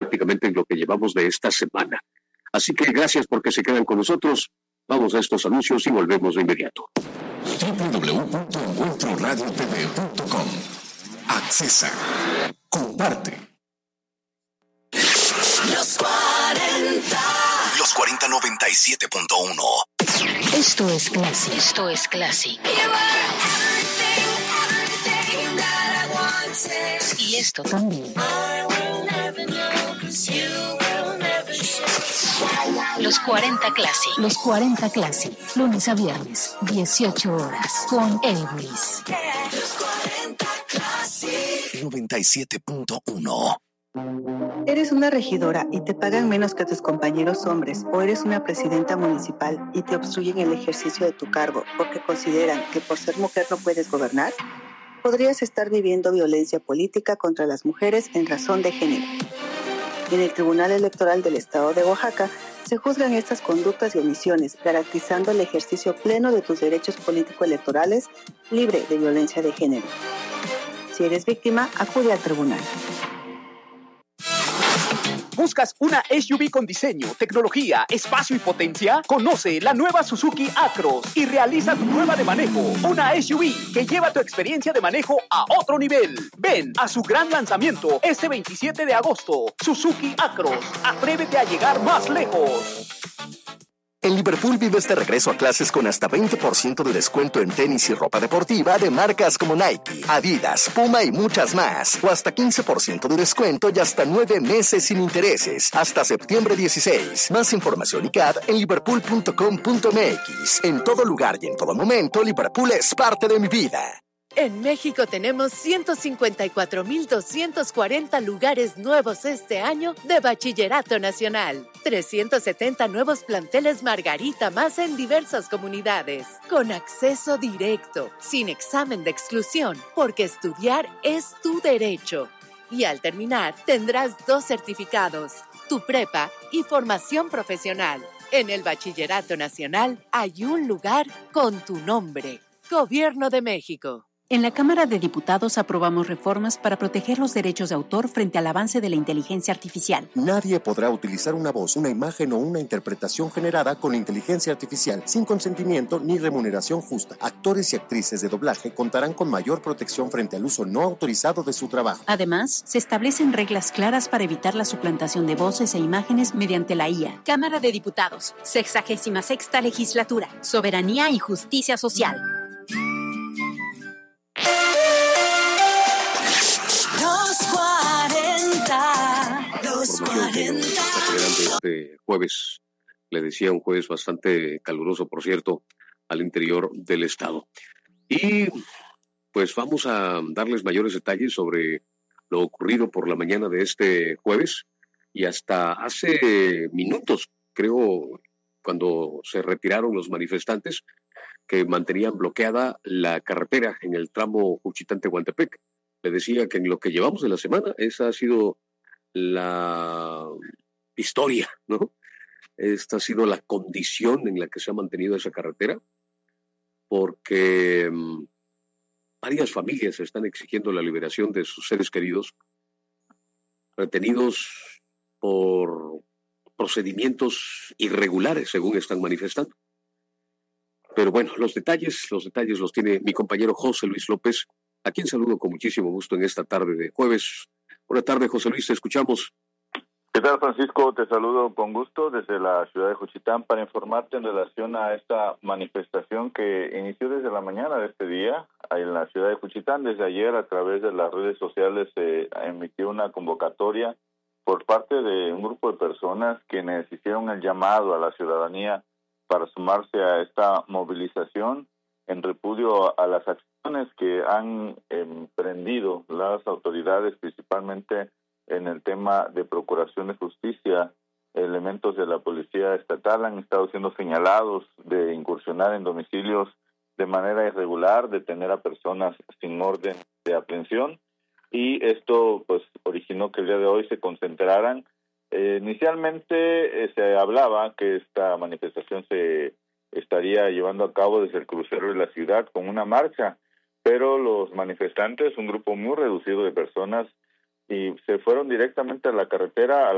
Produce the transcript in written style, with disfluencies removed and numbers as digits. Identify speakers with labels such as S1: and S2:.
S1: prácticamente en lo que llevamos de esta semana. Así que gracias porque se quedan con nosotros. Vamos a estos anuncios y volvemos de inmediato.
S2: www.encuentroradiotv.com. Accesa. Comparte.
S3: Los 40.
S2: Los 4097.1.
S3: Esto es Classic. Esto es Classic. Y esto también. Los 40 Classic. Los 40 Classic. Lunes a viernes, 18 horas. Con Elvis. Los 40 Classic.
S2: 97.1.
S4: ¿Eres una regidora y te pagan menos que tus compañeros hombres o eres una presidenta municipal y te obstruyen el ejercicio de tu cargo porque consideran que por ser mujer no puedes gobernar? Podrías estar viviendo violencia política contra las mujeres en razón de género. En el Tribunal Electoral del Estado de Oaxaca se juzgan estas conductas y omisiones, garantizando el ejercicio pleno de tus derechos político-electorales libre de violencia de género. Si eres víctima, acude al tribunal.
S5: ¿Buscas una SUV con diseño, tecnología, espacio y potencia? Conoce la nueva Suzuki Acros y realiza tu prueba de manejo. Una SUV que lleva tu experiencia de manejo a otro nivel. Ven a su gran lanzamiento este 27 de agosto. Suzuki Acros. Atrévete a llegar más lejos.
S6: En Liverpool vives de regreso a clases con hasta 20% de descuento en tenis y ropa deportiva de marcas como Nike, Adidas, Puma y muchas más. O hasta 15% de descuento y hasta 9 meses sin intereses. Hasta septiembre 16. Más información y CAD en liverpool.com.mx. En todo lugar y en todo momento, Liverpool es parte de mi vida.
S7: En México tenemos 154,240 lugares nuevos este año de Bachillerato Nacional. 370 nuevos planteles Margarita más en diversas comunidades. Con acceso directo, sin examen de exclusión, porque estudiar es tu derecho. Y al terminar, tendrás 2 certificados, tu prepa y formación profesional. En el Bachillerato Nacional hay un lugar con tu nombre. Gobierno de México.
S8: En la Cámara de Diputados aprobamos reformas para proteger los derechos de autor frente al avance de la inteligencia artificial.
S9: Nadie podrá utilizar una voz, una imagen o una interpretación generada con inteligencia artificial sin consentimiento ni remuneración justa. Actores y actrices de doblaje contarán con mayor protección frente al uso no autorizado de su trabajo.
S8: Además, se establecen reglas claras para evitar la suplantación de voces e imágenes mediante la IA.
S10: Cámara de Diputados, 66ª Legislatura, Soberanía y Justicia Social.
S3: Los 40. Los 40.
S1: Este jueves, le decía, un jueves bastante caluroso, por cierto, al interior del estado. Y pues vamos a darles mayores detalles sobre lo ocurrido por la mañana de este jueves y hasta hace minutos, creo, cuando se retiraron los manifestantes que mantenían bloqueada la carretera en el tramo Juchitán-Tehuantepec. Le decía que en lo que llevamos de la semana, esa ha sido la historia, ¿no? Esta ha sido la condición en la que se ha mantenido esa carretera, porque varias familias están exigiendo la liberación de sus seres queridos, retenidos por procedimientos irregulares, según están manifestando. Pero bueno, los detalles los tiene mi compañero José Luis López, a quien saludo con muchísimo gusto en esta tarde de jueves. Buenas tardes, José Luis, te escuchamos.
S11: ¿Qué tal, Francisco? Te saludo con gusto desde la ciudad de Juchitán para informarte en relación a esta manifestación que inició desde la mañana de este día en la ciudad de Juchitán. Desde ayer, a través de las redes sociales, se emitió una convocatoria por parte de un grupo de personas quienes hicieron el llamado a la ciudadanía para sumarse a esta movilización en repudio a las acciones que han emprendido las autoridades, principalmente en el tema de procuración de justicia. Elementos de la policía estatal han estado siendo señalados de incursionar en domicilios de manera irregular, detener a personas sin orden de aprehensión, y esto pues originó que el día de hoy se concentraran. Inicialmente se hablaba que esta manifestación se estaría llevando a cabo desde el crucero de la ciudad con una marcha, pero los manifestantes, un grupo muy reducido de personas, y se fueron directamente a la carretera,